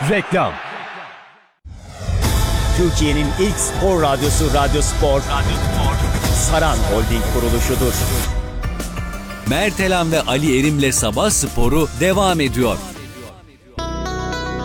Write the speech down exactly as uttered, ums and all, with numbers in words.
Reklam. Türkiye'nin ilk spor radyosu Radyo Spor, Radyo Spor, Saran Holding kuruluşudur. Mertelan ve Ali Erim'le Sabah Sporu devam ediyor.